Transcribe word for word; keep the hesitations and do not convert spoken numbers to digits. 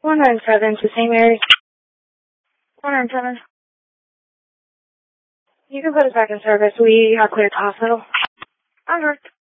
one nine seven to Saint Mary's. one nine seven. You can put us back in service. We are cleared to hospital. Over.